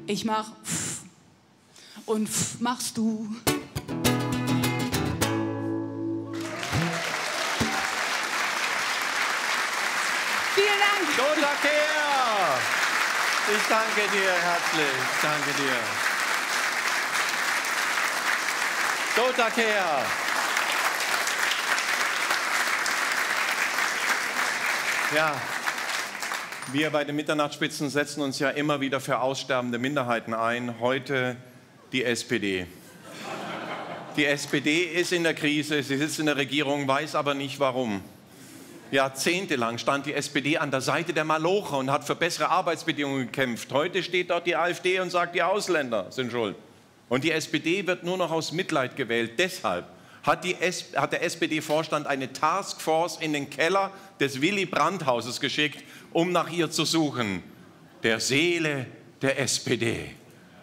Ich mach pff. Und pff machst du. Vielen Dank. Lothar Kehr. Ich danke dir herzlich. Ich danke dir. Lothar Kehr. Ja, wir bei den Mitternachtsspitzen setzen uns ja immer wieder für aussterbende Minderheiten ein. Heute die SPD. Die SPD ist in der Krise, sie sitzt in der Regierung, weiß aber nicht warum. Jahrzehntelang stand die SPD an der Seite der Malocher und hat für bessere Arbeitsbedingungen gekämpft. Heute steht dort die AfD und sagt, die Ausländer sind schuld. Und die SPD wird nur noch aus Mitleid gewählt. Deshalb hat der SPD-Vorstand eine Taskforce in den Keller des Willy-Brandt-Hauses geschickt, um nach ihr zu suchen. Der Seele der SPD.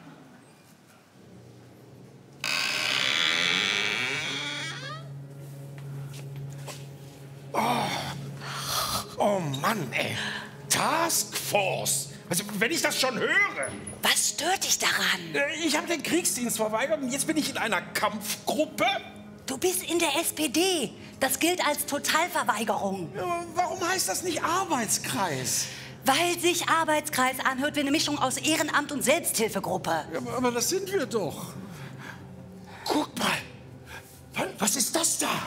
Oh Mann, ey. Taskforce. Also, wenn ich das schon höre. Was stört dich daran? Ich habe den Kriegsdienst verweigert und jetzt bin ich in einer Kampfgruppe. Du bist in der SPD. Das gilt als Totalverweigerung. Ja, warum heißt das nicht Arbeitskreis? Weil sich Arbeitskreis anhört wie eine Mischung aus Ehrenamt und Selbsthilfegruppe. Ja, aber das sind wir doch. Guck mal. Was ist das da?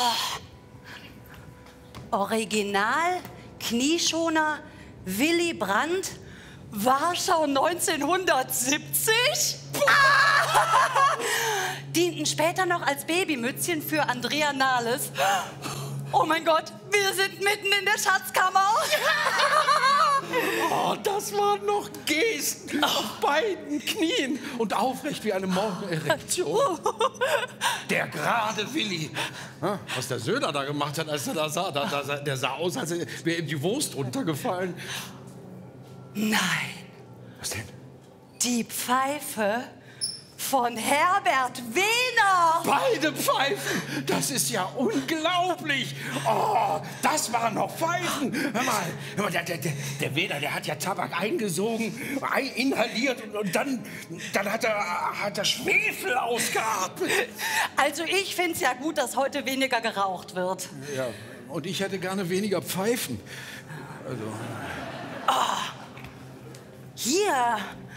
Original, Knieschoner, Willy Brandt, Warschau 1970? Dienten später noch als Babymützchen für Andrea Nahles. Oh mein Gott, wir sind mitten in der Schatzkammer. Oh, das waren noch Gesten auf beiden Knien und aufrecht wie eine Morgenerektion. Der gerade Willi. Was der Söder da gemacht hat, als er da sah, der sah aus, als wäre ihm die Wurst runtergefallen. Nein. Was denn? Die Pfeife von Herbert Wehner. Beide Pfeifen, das ist ja unglaublich. Oh, das waren noch Pfeifen. Hör mal, der Wehner, der hat ja Tabak eingesogen, inhaliert und dann hat er Schwefel ausgeatmet. Also ich finde es ja gut, dass heute weniger geraucht wird. Ja, und ich hätte gerne weniger Pfeifen. Also. Hier,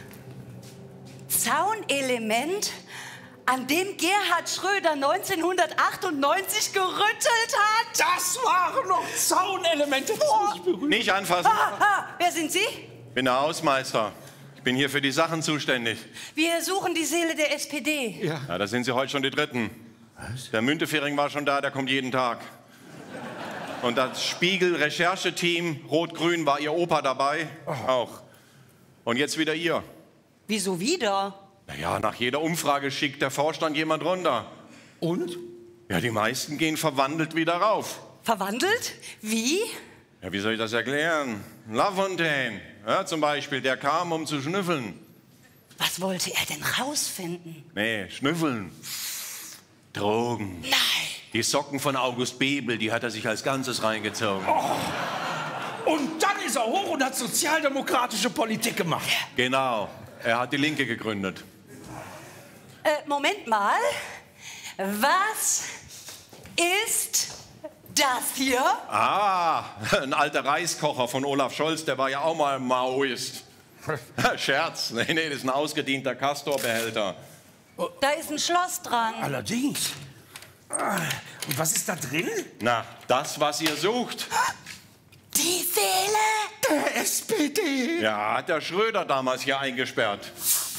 Zaunelement, an dem Gerhard Schröder 1998 gerüttelt hat. Das waren noch Zaunelemente. Nicht anfassen. Wer sind Sie? Ich bin der Hausmeister. Ich bin hier für die Sachen zuständig. Wir suchen die Seele der SPD. Ja, da sind Sie heute schon die Dritten. Was? Der Müntefering war schon da, der kommt jeden Tag. Und das Spiegel-Rechercheteam Rot-Grün war Ihr Opa dabei. Auch. Und jetzt wieder ihr. Wieso wieder? Naja, nach jeder Umfrage schickt der Vorstand jemand runter. Und? Ja, die meisten gehen verwandelt wieder rauf. Verwandelt? Wie? Ja, wie soll ich das erklären? Lafontaine, ja, zum Beispiel, der kam, um zu schnüffeln. Was wollte er denn rausfinden? Nee, schnüffeln. Drogen. Nein. Die Socken von August Bebel, die hat er sich als Ganzes reingezogen. Und dann ist er hoch und hat sozialdemokratische Politik gemacht. Genau, er hat die Linke gegründet. Moment mal. Was ist das hier? Ah, ein alter Reiskocher von Olaf Scholz, der war ja auch mal Maoist. Scherz, nee, das ist ein ausgedienter Castor-Behälter. Da ist ein Schloss dran. Allerdings. Und was ist da drin? Na, das, was ihr sucht. Die Seele der SPD. Ja, hat der Schröder damals hier eingesperrt.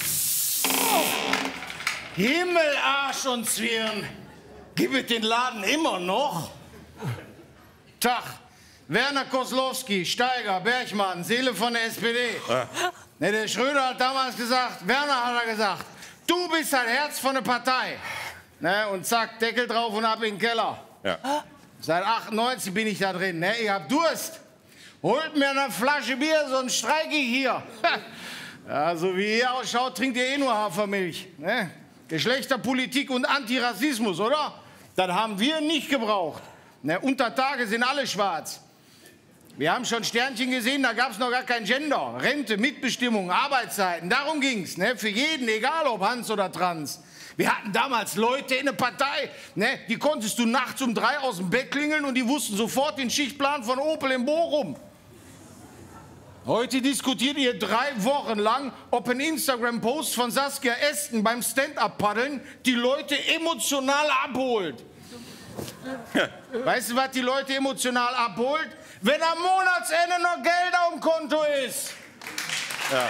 Himmel, Arsch und Zwirn. Gibt es den Laden immer noch? Tag, Werner Koslowski, Steiger, Bergmann, Seele von der SPD. Ne, der Schröder hat damals gesagt, Werner hat er gesagt, du bist das Herz von der Partei. Ne, und zack, Deckel drauf und ab in den Keller. Ja. Seit 98 bin ich da drin, ne? Ich hab Durst. Holt mir eine Flasche Bier, sonst streike ich hier. Ja, so wie ihr ausschaut, trinkt ihr eh nur Hafermilch. Ne? Geschlechterpolitik und Antirassismus, oder? Das haben wir nicht gebraucht. Ne? Unter Tage sind alle schwarz. Wir haben schon Sternchen gesehen, da gab es noch gar kein Gender. Rente, Mitbestimmung, Arbeitszeiten, darum ging's, ne? Für jeden, egal ob Hans oder Trans. Wir hatten damals Leute in der Partei, ne? Die konntest du nachts um 3 aus dem Bett klingeln und die wussten sofort den Schichtplan von Opel in Bochum. Heute diskutiert ihr 3 Wochen lang, ob ein Instagram-Post von Saskia Esken beim Stand-Up-Paddeln die Leute emotional abholt. Weißt du, was die Leute emotional abholt? Wenn am Monatsende noch Geld auf dem Konto ist. Ja.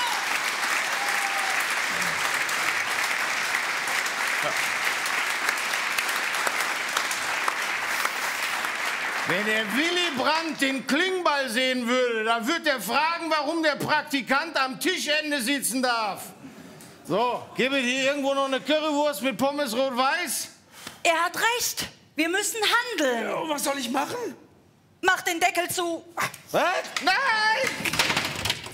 Wenn der Willy Brandt den Klingball sehen würde, dann würde er fragen, warum der Praktikant am Tischende sitzen darf. So, gebe dir irgendwo noch eine Currywurst mit Pommes rot-weiß? Er hat recht. Wir müssen handeln. Ja, was soll ich machen? Mach den Deckel zu. Was? Nein!